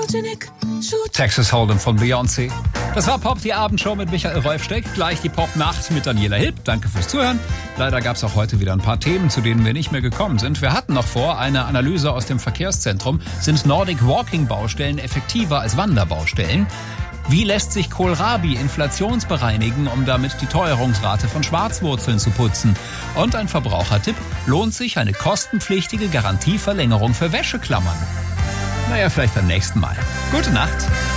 Texas Hold'em von Beyoncé. Das war Pop, die Abendshow mit Michael Wolfsteck. Gleich die Pop-Nacht mit Daniela Hilb. Danke fürs Zuhören. Leider gab es auch heute wieder ein paar Themen, zu denen wir nicht mehr gekommen sind. Wir hatten noch vor, eine Analyse aus dem Verkehrszentrum. Sind Nordic Walking Baustellen effektiver als Wanderbaustellen? Wie lässt sich Kohlrabi inflationsbereinigen, um damit die Teuerungsrate von Schwarzwurzeln zu putzen? Und ein Verbrauchertipp: Lohnt sich eine kostenpflichtige Garantieverlängerung für Wäscheklammern? Naja, vielleicht beim nächsten Mal. Gute Nacht.